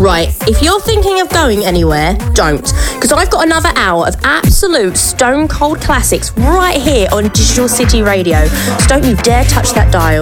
Right, if you're thinking of going anywhere, don't. Because I've got another hour of absolute stone cold classics right here on Digital City Radio. So don't you dare touch that dial.